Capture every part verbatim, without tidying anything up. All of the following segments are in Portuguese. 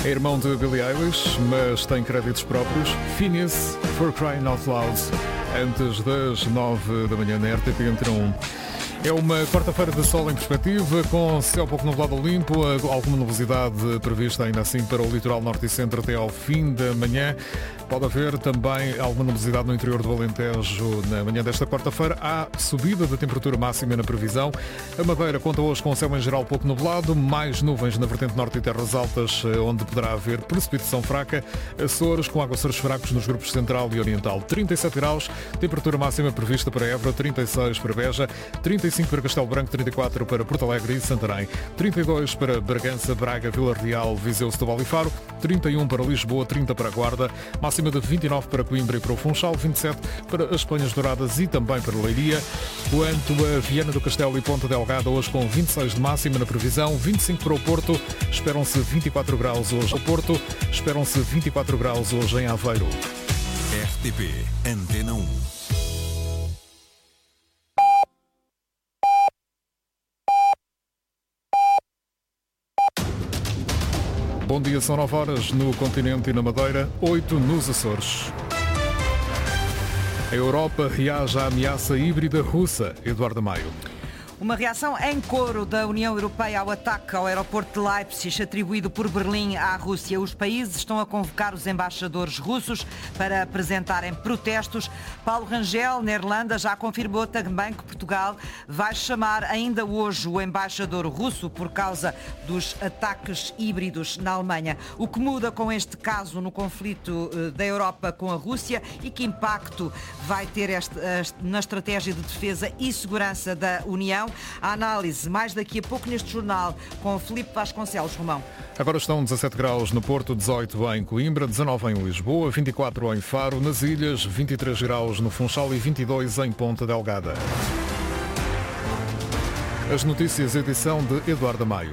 É irmão de Billie Eilish, mas tem créditos próprios. Phineas, For Crying Out Loud, antes das nove da manhã na R T P Antena um. É uma quarta-feira de sol em perspectiva, com céu pouco nublado ou limpo, alguma nubosidade prevista ainda assim para o litoral norte e centro até ao fim da manhã. Pode haver também alguma nubosidade no interior do Alentejo na manhã desta quarta-feira. Há subida da temperatura máxima na previsão. A Madeira conta hoje com céu em geral pouco nublado, mais nuvens na vertente norte e terras altas, onde poderá haver precipitação fraca. Açores com aguaceiros fracos nos grupos central e oriental. trinta e sete graus, temperatura máxima prevista para Évora, trinta e seis para Beja, trinta e cinco para Castelo Branco, trinta e quatro para Porto Alegre e Santarém, trinta e dois para Bragança, Braga, Vila Real, Viseu, Setúbal e Faro, trinta e um para Lisboa, trinta para a Guarda, máxima de vinte e nove para Coimbra e para o Funchal, vinte e sete para as Penhas Douradas e também para Leiria. Quanto a Viana do Castelo e Ponta Delgada, hoje com vinte e seis de máxima na previsão, vinte e cinco para o Porto, esperam-se vinte e quatro graus hoje no Porto, esperam-se vinte e quatro graus hoje em Aveiro. R T P Antena um. Bom dia, são nove horas no continente e na Madeira, oito nos Açores. A Europa reage à ameaça híbrida russa. Eduardo Maio. Uma reação em coro da União Europeia ao ataque ao aeroporto de Leipzig, atribuído por Berlim à Rússia. Os países estão a convocar os embaixadores russos para apresentarem protestos. Paulo Rangel, na Irlanda, já confirmou também que Portugal vai chamar ainda hoje o embaixador russo por causa dos ataques híbridos na Alemanha. O que muda com este caso no conflito da Europa com a Rússia e que impacto vai ter este, na estratégia de defesa e segurança da União? A análise mais daqui a pouco neste jornal com o Filipe Vasconcelos. Romão. Agora estão dezassete graus no Porto, dezoito em Coimbra, dezanove em Lisboa, vinte e quatro em Faro, nas Ilhas, vinte e três graus no Funchal e vinte e dois em Ponta Delgada. As notícias, edição de Eduardo Maio.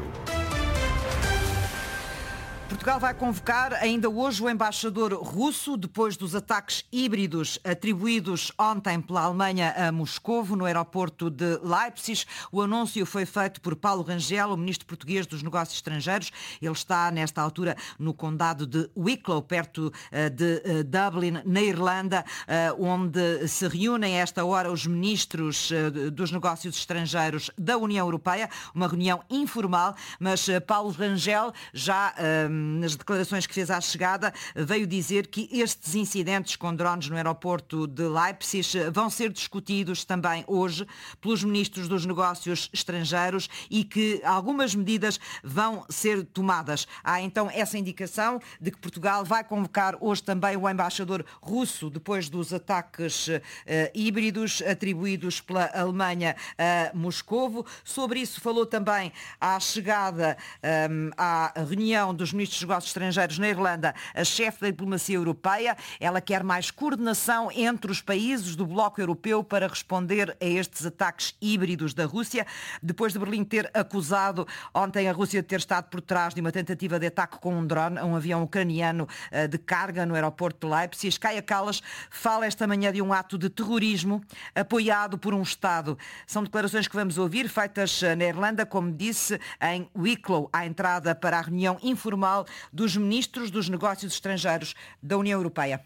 Portugal vai convocar ainda hoje o embaixador russo depois dos ataques híbridos atribuídos ontem pela Alemanha a Moscovo, no aeroporto de Leipzig. O anúncio foi feito por Paulo Rangel, o ministro português dos Negócios Estrangeiros. Ele está, nesta altura, no condado de Wicklow, perto de Dublin, na Irlanda, onde se reúnem a esta hora os ministros dos Negócios Estrangeiros da União Europeia. Uma reunião informal, mas Paulo Rangel já nas declarações que fez à chegada, veio dizer que estes incidentes com drones no aeroporto de Leipzig vão ser discutidos também hoje pelos ministros dos Negócios Estrangeiros e que algumas medidas vão ser tomadas. Há então essa indicação de que Portugal vai convocar hoje também o embaixador russo depois dos ataques uh, híbridos atribuídos pela Alemanha a Moscovo. Sobre isso falou também à chegada um, à reunião dos ministros dos Negócios Estrangeiros na Irlanda, a chefe da diplomacia europeia. Ela quer mais coordenação entre os países do bloco europeu para responder a estes ataques híbridos da Rússia, depois de Berlim ter acusado ontem a Rússia de ter estado por trás de uma tentativa de ataque com um drone a um avião ucraniano de carga no aeroporto de Leipzig. Kaja Kallas fala esta manhã de um ato de terrorismo apoiado por um Estado. São declarações que vamos ouvir, feitas na Irlanda, como disse, em Wicklow, à entrada para a reunião informal dos ministros dos Negócios Estrangeiros da União Europeia.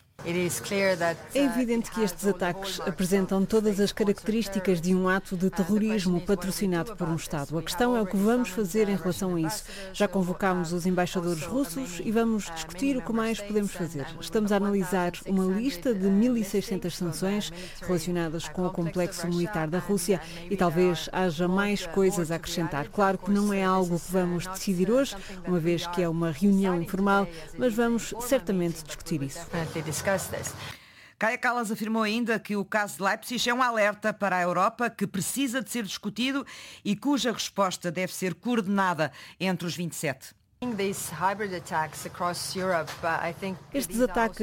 É evidente que estes ataques apresentam todas as características de um ato de terrorismo patrocinado por um Estado. A questão é o que vamos fazer em relação a isso. Já convocámos os embaixadores russos e vamos discutir o que mais podemos fazer. Estamos a analisar uma lista de mil e seiscentas sanções relacionadas com o complexo militar da Rússia e talvez haja mais coisas a acrescentar. Claro que não é algo que vamos decidir hoje, uma vez que é uma reunião informal, mas vamos certamente discutir isso. Kaja Kallas afirmou ainda que o caso de Leipzig é um alerta para a Europa que precisa de ser discutido e cuja resposta deve ser coordenada entre os vinte e sete. Estes ataques